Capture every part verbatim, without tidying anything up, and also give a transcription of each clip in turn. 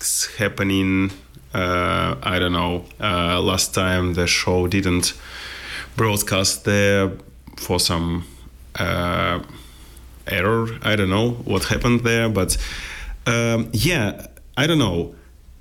happening. Uh, I don't know. Uh, last time the show didn't broadcast there for some uh, error. I don't know what happened there, but um, yeah, I don't know.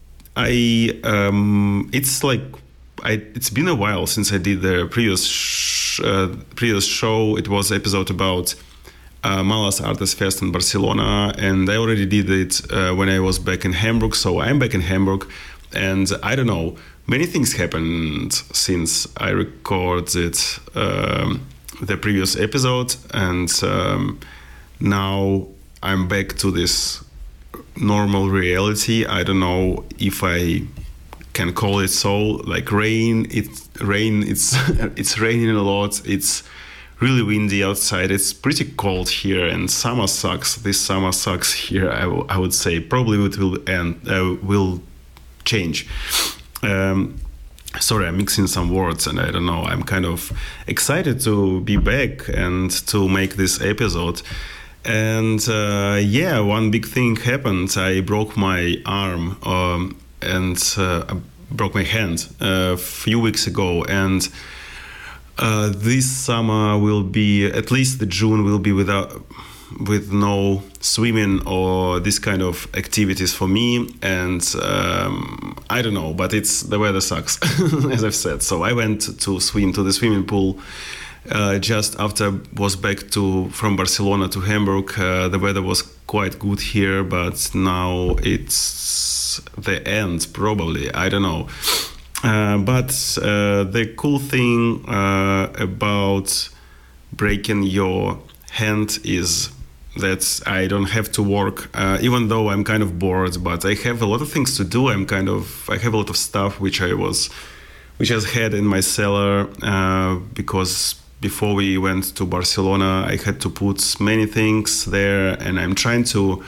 I um, it's like I. It's been a while since I did the previous sh- uh, previous show. It was episode about uh, Malas Artes Fest in Barcelona, and I already did it uh, when I was back in Hamburg. So I'm back in Hamburg, and I don't know. Many things happened since I recorded um, the previous episode, and um, now I'm back to this normal reality. I don't know if I can call it so. Like rain, it's rain. It's it's raining a lot. It's really windy outside. It's pretty cold here, and summer sucks. This summer sucks here. I, w- I would say probably it will end. Uh, will change. Um, sorry, I'm mixing some words, and I don't know. I'm kind of excited to be back and to make this episode. And uh, yeah, one big thing happened. I broke my arm um, and uh, I broke my hand a few weeks ago. And uh, this summer will be, at least the June will be without, with no swimming or this kind of activities for me. And um, I don't know, but it's the weather sucks, as I've said. So I went to swim to the swimming pool. Uh, just after I was back to from Barcelona to Hamburg. Uh, the weather was quite good here, but now it's the end, probably. I don't know. Uh, but uh, the cool thing uh, about breaking your hand is that I don't have to work, uh, even though I'm kind of bored, but I have a lot of things to do. I'm kind of, I have a lot of stuff which I was, which I had in my cellar uh, because before we went to Barcelona, I had to put many things there, and I'm trying to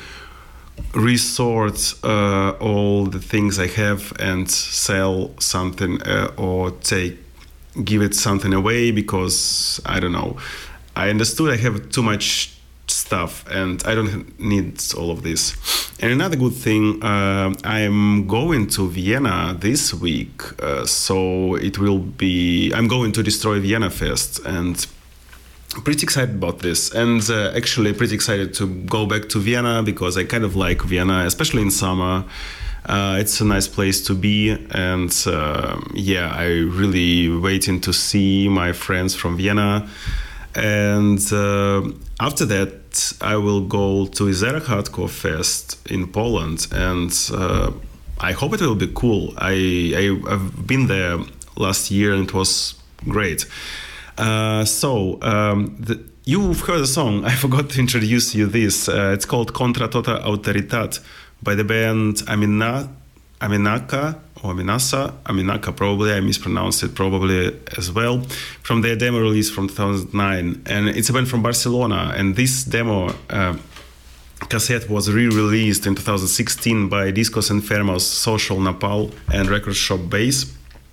resort uh, all the things I have and sell something uh, or take, give it something away because, I don't know, I understood I have too much stuff and I don't need all of this. And another good thing, uh, I'm going to Vienna this week, uh, so it will be, I'm going to Destroy Vienna Fest, and I'm pretty excited about this, and uh, actually pretty excited to go back to Vienna because I kind of like Vienna, especially in summer. Uh, it's a nice place to be, and uh, yeah, I really waiting to see my friends from Vienna. And uh, after that, I will go to Izera Hardcore Fest in Poland, and uh, I hope it will be cool. I, I, I've been there last year, and it was great. Uh, so, um, the, you've heard a song. I forgot to introduce you this. Uh, it's called Contra Tota Autoritat by the band Amina, Aminaka. Or Aminasa, Aminaka probably, I mispronounced it probably as well, from their demo release from two thousand nine. And it's a band from Barcelona, and this demo uh, cassette was re-released in two thousand sixteen by Discos Enfermos, Social Napal, and Record Shop Bass.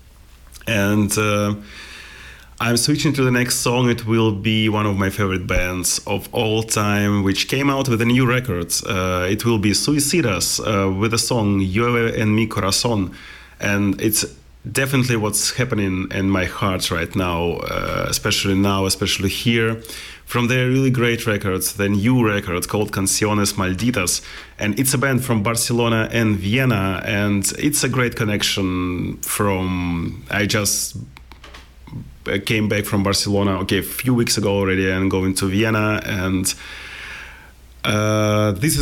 And uh, I'm switching to the next song. It will be one of my favorite bands of all time, which came out with a new record. Uh, it will be Suicidas uh, with the song Llueve en mi corazón. And it's definitely what's happening in my heart right now, uh, especially now, especially here. From their really great records, the new record called Canciones Malditas. And it's a band from Barcelona and Vienna. And it's a great connection from, I just came back from Barcelona, okay, a few weeks ago already, and going to Vienna. And uh, this is